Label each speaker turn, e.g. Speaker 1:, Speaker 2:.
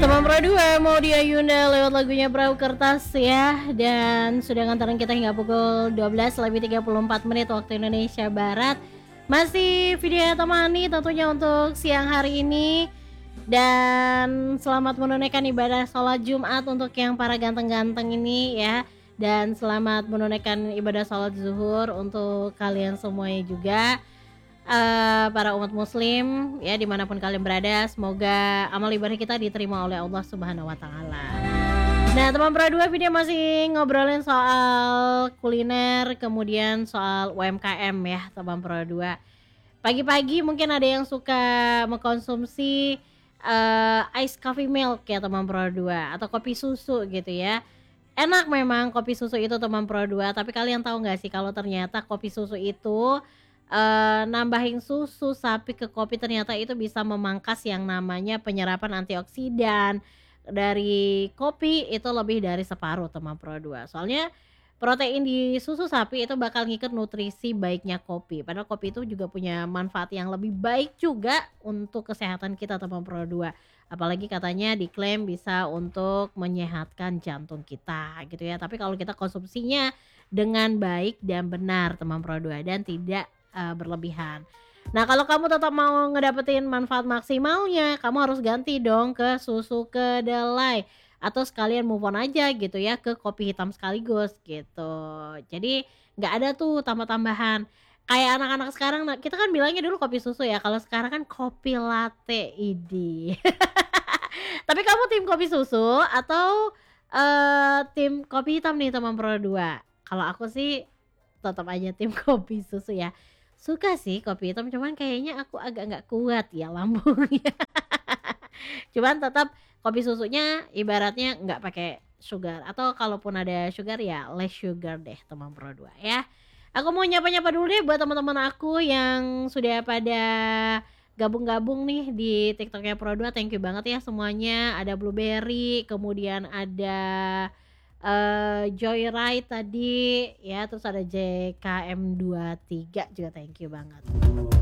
Speaker 1: Teman Pro 2 mau dia Yunda lewat lagunya Perahu Kertas ya. Dan sudah ngantarin kita hingga pukul 12 lebih 34 menit waktu Indonesia Barat. Masih video temani tentunya untuk siang hari ini. Dan selamat menunaikan ibadah sholat Jumat untuk yang para ganteng-ganteng ini ya. Dan selamat menunaikan ibadah sholat zuhur untuk kalian semuanya juga. Para umat muslim ya dimanapun kalian berada, semoga amal ibadah kita diterima oleh Allah Subhanahu wa Ta'ala. Nah, teman Pro 2 video masih ngobrolin soal kuliner, kemudian soal UMKM ya teman Pro 2. Pagi-pagi mungkin ada yang suka mengkonsumsi ice coffee milk ya teman Pro 2 atau kopi susu gitu ya. Enak memang kopi susu itu teman Pro 2, tapi kalian tahu nggak sih kalau ternyata kopi susu itu nambahin susu sapi ke kopi ternyata itu bisa memangkas yang namanya penyerapan antioksidan dari kopi itu lebih dari separuh teman Pro 2. Soalnya protein di susu sapi itu bakal ngikut nutrisi baiknya kopi. Padahal kopi itu juga punya manfaat yang lebih baik juga untuk kesehatan kita teman Pro 2. Apalagi katanya diklaim bisa untuk menyehatkan jantung kita gitu ya. Tapi kalau kita konsumsinya dengan baik dan benar teman Pro 2 dan tidak berlebihan. Nah, kalau kamu tetap mau ngedapetin manfaat maksimalnya, kamu harus ganti dong ke susu kedelai atau sekalian move on aja gitu ya ke kopi hitam sekaligus gitu. Jadi nggak ada tuh tambah-tambahan. Kayak anak-anak sekarang, kita kan bilangnya dulu kopi susu ya. Kalau sekarang kan kopi latte idi. Tapi kamu tim kopi susu atau tim kopi hitam nih teman Pro 2? Kalau aku sih tetap aja tim kopi susu ya. Suka sih kopi hitam, cuman kayaknya aku agak nggak kuat ya lambungnya. Cuman tetap kopi susunya ibaratnya nggak pakai sugar, atau kalaupun ada sugar ya less sugar deh teman Pro 2 ya. Aku mau nyapa-nyapa dulu deh buat teman-teman aku yang sudah pada gabung-gabung nih di TikToknya Pro 2. Thank you banget ya semuanya. Ada Blueberry, kemudian ada Joyride tadi ya, terus ada JKM23 juga thank you banget.